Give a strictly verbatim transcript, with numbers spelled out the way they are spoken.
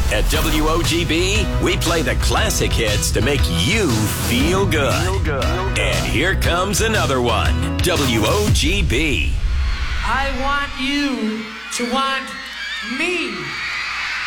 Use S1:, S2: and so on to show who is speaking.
S1: At W O G B, we play the classic hits to make you feel good. Feel good. And here comes another one. W O G B.
S2: I want you to want me.